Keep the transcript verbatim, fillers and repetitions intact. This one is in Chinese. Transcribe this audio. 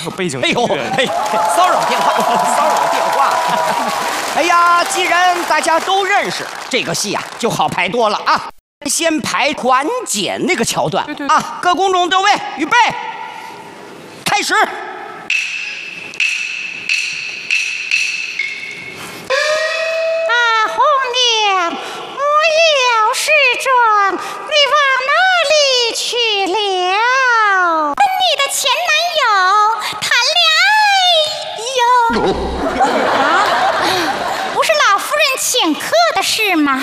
背景。 哎呦，哎，骚扰电话，骚扰电话。哎呀，既然大家都认识，这个戏啊就好排多了啊。先排团检那个桥段啊，各工种都位，预备，开始。